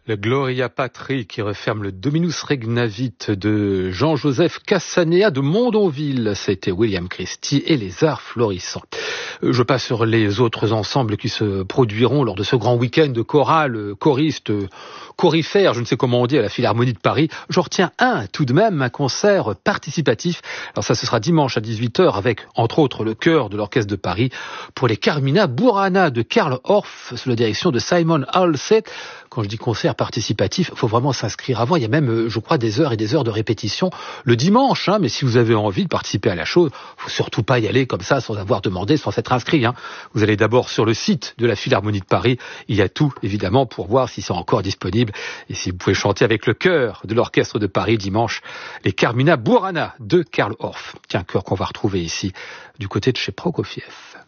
Le Gloria Patri qui referme le Dominus Regnavit de Jean-Joseph Cassanea de Mondonville. C'était William Christie et les Arts Florissants. Je passe sur les autres ensembles qui se produiront lors de ce grand week-end de chorale, choriste, chorifère, je ne sais comment on dit, à la Philharmonie de Paris. J'en retiens tout de même, un concert participatif. Alors ça, ce sera dimanche à 18h avec, entre autres, le chœur de l'Orchestre de Paris pour les Carmina Burana de Karl Orff sous la direction de Simon Halsey. Quand je dis concert participatif, il faut vraiment s'inscrire avant. Il y a même, je crois, des heures et des heures de répétition le dimanche. Mais si vous avez envie de participer à la chose, faut surtout pas y aller comme ça sans avoir demandé, sans s'être inscrit. Vous allez d'abord sur le site de la Philharmonie de Paris. Il y a tout, évidemment, pour voir si c'est encore disponible. Et si vous pouvez chanter avec le chœur de l'Orchestre de Paris dimanche, les Carmina Burana de Karl Orff. Tiens, chœur qu'on va retrouver ici, du côté de chez Prokofiev.